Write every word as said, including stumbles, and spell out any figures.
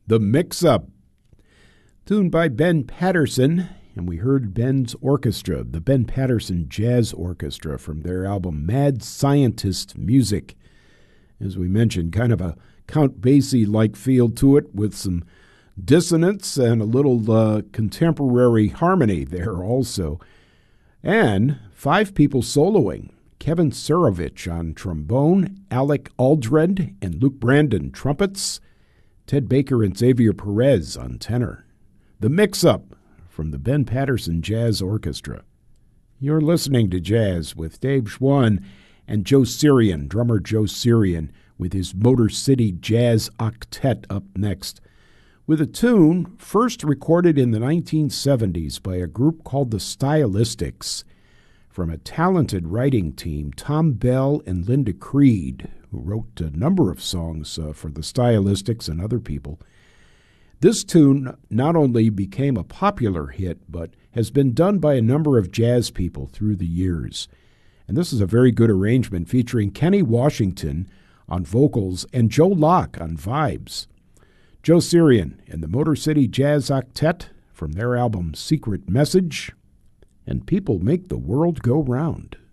The Mix-Up, tuned by Ben Patterson, and we heard Ben's orchestra, the Ben Patterson Jazz Orchestra, from their album Mad Scientist Music. As we mentioned, kind of a Count Basie-like feel to it, with some dissonance and a little uh, contemporary harmony there also. And five people soloing: Kevin Surovich on trombone, Alec Aldred and Luke Brandon trumpets, Ted Baker and Xavier Perez on tenor. The Mix-Up from the Ben Patterson Jazz Orchestra. You're listening to Jazz with Dave Schwann and Joe Sirian, drummer Joe Sirian, with his Motor City Jazz Octet up next, with a tune first recorded in the nineteen seventies by a group called the Stylistics, from a talented writing team, Tom Bell and Linda Creed, who wrote a number of songs uh, for the Stylistics and other people. This tune not only became a popular hit, but has been done by a number of jazz people through the years. And this is a very good arrangement featuring Kenny Washington on vocals and Joe Locke on vibes. Joe Sirian and the Motor City Jazz Octet from their album Secret Message, and People Make the World Go Round.